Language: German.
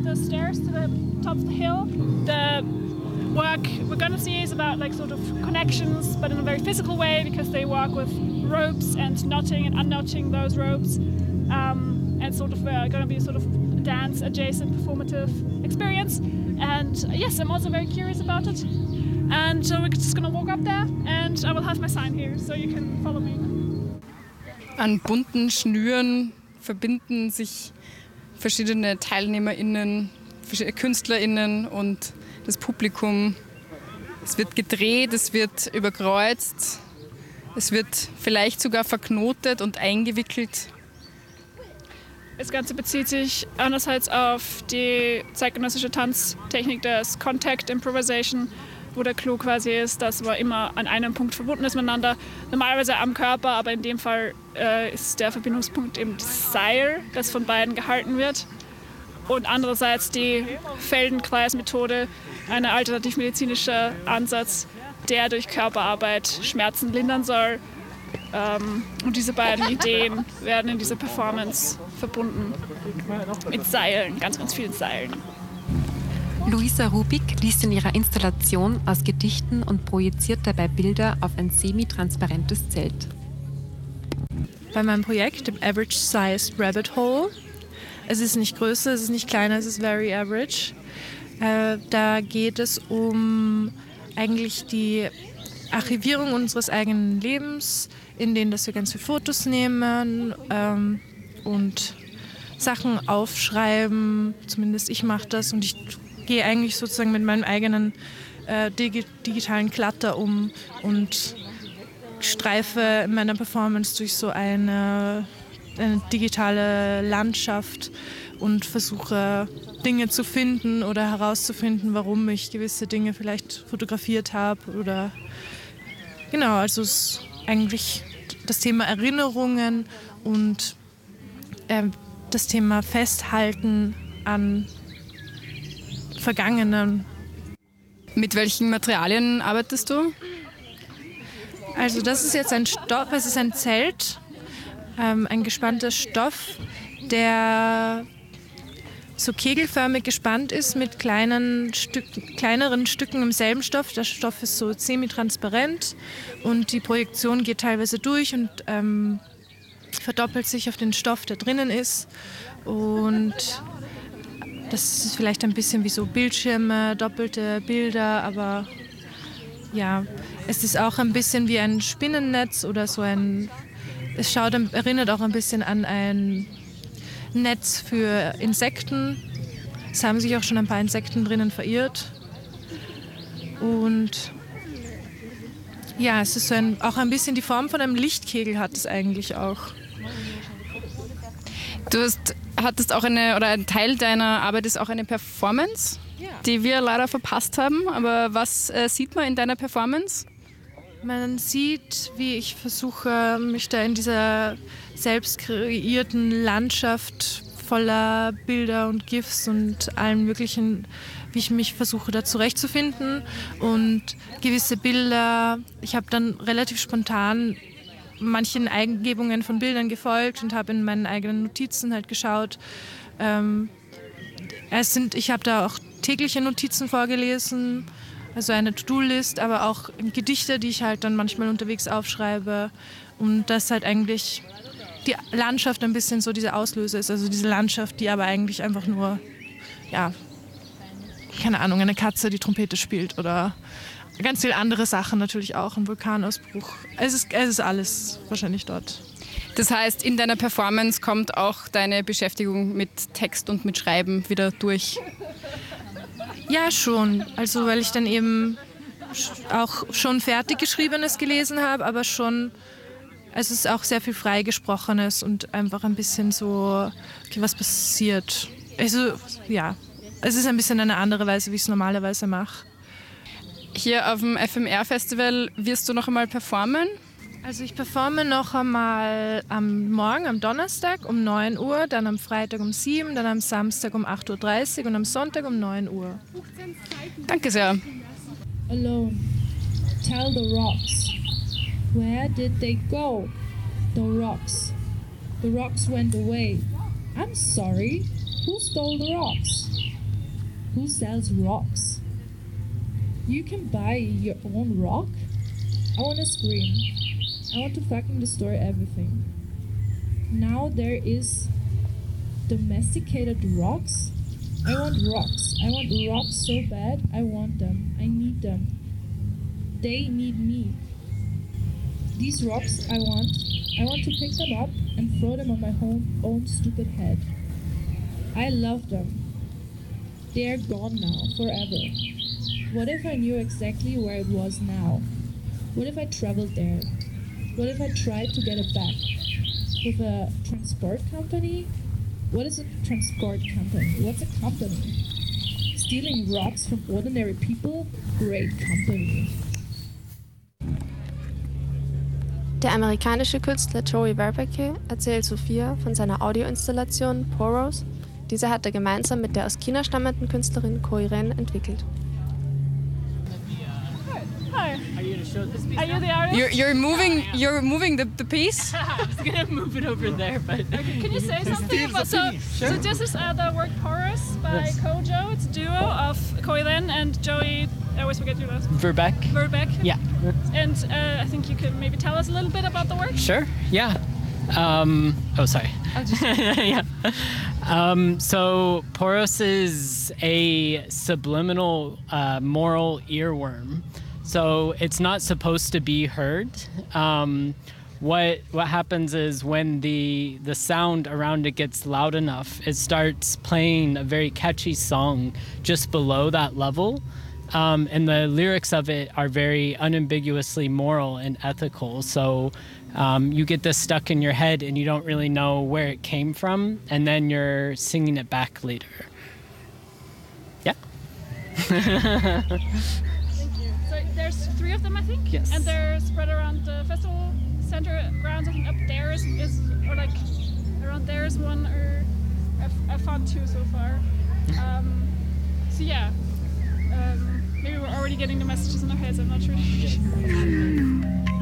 the stairs to the top of the hill. The work we're going to see is about like sort of connections, but in a very physical way, because they work with ropes and knotting and unknotting those ropes, and sort of going to be sort of a dance adjacent performative experience. And yes, I'm also very curious about it. And so we're just going to walk up there, and I will have my sign here, so you can follow me. An bunten Schnüren verbinden sich verschiedene TeilnehmerInnen, KünstlerInnen und das Publikum. Es wird gedreht, es wird überkreuzt, es wird vielleicht sogar verknotet und eingewickelt. Das Ganze bezieht sich einerseits auf die zeitgenössische Tanztechnik des Contact Improvisation, wo der Clou quasi ist, dass man immer an einem Punkt verbunden ist miteinander. Normalerweise am Körper, aber in dem Fall ist der Verbindungspunkt eben das Seil, das von beiden gehalten wird. Und andererseits die Feldenkreismethode, ein alternativmedizinischer Ansatz, der durch Körperarbeit Schmerzen lindern soll. Und diese beiden Ideen werden in dieser Performance verbunden mit Seilen, ganz, ganz vielen Seilen. Luisa Rubik liest in ihrer Installation aus Gedichten und projiziert dabei Bilder auf ein semi-transparentes Zelt. Bei meinem Projekt, dem Average Sized Rabbit Hole, es ist nicht größer, es ist nicht kleiner, es ist very average. Da geht es um eigentlich die Archivierung unseres eigenen Lebens, in denen dass wir ganz viele Fotos nehmen und Sachen aufschreiben. Zumindest ich mache das und ich gehe eigentlich sozusagen mit meinem eigenen digitalen Clutter um und streife in meiner Performance durch so eine digitale Landschaft und versuche Dinge zu finden oder herauszufinden, warum ich gewisse Dinge vielleicht fotografiert habe. Oder genau, also es ist eigentlich das Thema Erinnerungen und das Thema Festhalten an Vergangenen. Mit welchen Materialien arbeitest du? Also das ist jetzt ein Stoff, es ist ein Zelt, ein gespannter Stoff, der so kegelförmig gespannt ist mit kleineren Stücken im selben Stoff. Der Stoff ist so semi-transparent und die Projektion geht teilweise durch und verdoppelt sich auf den Stoff, der drinnen ist. Und das ist vielleicht ein bisschen wie so Bildschirme, doppelte Bilder, aber ja, es ist auch ein bisschen wie ein Spinnennetz oder so erinnert auch ein bisschen an ein Netz für Insekten. Es haben sich auch schon ein paar Insekten drinnen verirrt. Und ja, es ist auch ein bisschen die Form von einem Lichtkegel hat es eigentlich auch. Du hattest auch ein Teil deiner Arbeit ist auch eine Performance, die wir leider verpasst haben. Aber was sieht man in deiner Performance? Man sieht, wie ich versuche, mich da in dieser selbst kreierten Landschaft voller Bilder und GIFs und allem Möglichen, wie ich mich versuche, da zurechtzufinden. Und gewisse Bilder, ich habe dann relativ spontan manchen Eingebungen von Bildern gefolgt und habe in meinen eigenen Notizen halt geschaut. Ich habe da auch tägliche Notizen vorgelesen, also eine To-Do-List, aber auch Gedichte, die ich halt dann manchmal unterwegs aufschreibe. Und das halt eigentlich die Landschaft ein bisschen so dieser Auslöser ist. Also diese Landschaft, die aber eigentlich einfach nur, ja, keine Ahnung, eine Katze, die Trompete spielt oder ganz viele andere Sachen natürlich auch, ein Vulkanausbruch. Es ist alles wahrscheinlich dort. Das heißt, in deiner Performance kommt auch deine Beschäftigung mit Text und mit Schreiben wieder durch? Ja, schon. Also weil ich dann eben auch schon fertig Geschriebenes gelesen habe, aber schon, es ist auch sehr viel Freigesprochenes und einfach ein bisschen so, okay, was passiert. Also ja, es ist ein bisschen eine andere Weise, wie ich es normalerweise mache. Hier auf dem FMR-Festival wirst du noch einmal performen? Also ich performe noch einmal am Donnerstag um 9 Uhr, dann am Freitag um 7, dann am Samstag um 8.30 Uhr und am Sonntag um 9 Uhr. Danke sehr. Alone. Tell the rocks. Where did they go? The rocks. The rocks went away. I'm sorry. Who stole the rocks? Who sells rocks? You can buy your own rock? I want to scream. I want to fucking destroy everything. Now there is domesticated rocks. I want rocks. I want rocks so bad. I want them. I need them. They need me. These rocks I want to pick them up and throw them on my own stupid head. I love them. They are gone now, forever. What if I knew exactly where it was now? What if I traveled there? What if I tried to get it back? With a transport company? What is a transport company? What's a company? Stealing rocks from ordinary people? Great company. Der amerikanische Künstler Joey Verbeke erzählt Sophia von seiner Audioinstallation Poros. Diese hat er gemeinsam mit der aus China stammenden Künstlerin Cui Ren entwickelt. Hi. Are you going to show this piece? Are you the artist? You're moving the piece? I was going to move it over there, but... Okay, can you say something about so this is the work Porous by Kojo. It's a duo of Koilen and Joey. I always forget your last name. Verbeek. Yeah. And I think you could maybe tell us a little bit about the work. Sure. Yeah. Sorry. Yeah. So Poros is a subliminal moral earworm. So it's not supposed to be heard. What happens is when the sound around it gets loud enough, it starts playing a very catchy song just below that level. And the lyrics of it are very unambiguously moral and ethical. So you get this stuck in your head and you don't really know where it came from, and then you're singing it back later. Yeah. Thank you. So there's 3 of them, I think? Yes. And they're spread around the festival center grounds. I think up there is or like around there is one, or I've found 2 so far. So yeah. Maybe we're already getting the messages in our heads, I'm not sure.